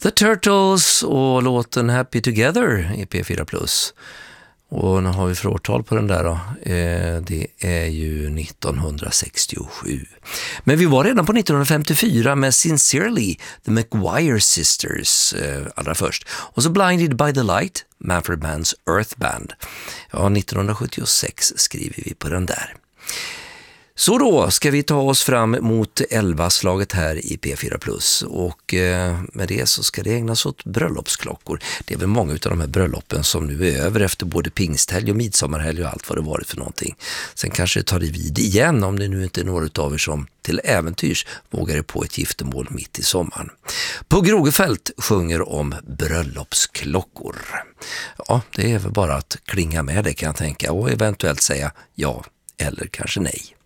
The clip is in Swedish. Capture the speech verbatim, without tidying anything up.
The Turtles och låten Happy Together i P fyra plus. Och nu har vi för årtal på den där då. Eh, det är ju nittonhundrasextiosju. Men vi var redan på nittonhundrafemtiofyra med Sincerely, The McGuire Sisters eh, allra först. Och så Blinded by the Light, Manfred Manns Earth Band. Ja, nittonhundrasjuttiosex skriver vi på den där. Så då ska vi ta oss fram mot elva-slaget här i P fyra plus och eh, med det så ska det ägnas åt bröllopsklockor. Det är väl många av de här bröllopen som nu är över efter både pingsthelg och midsommarhelg och allt vad det varit för någonting. Sen kanske det tar det vid igen om det nu inte är några av er som till äventyrs vågar er på ett giftermål mitt i sommaren. På Grogefält sjunger om bröllopsklockor. Ja, det är väl bara att klinga med det kan jag tänka och eventuellt säga ja eller kanske nej.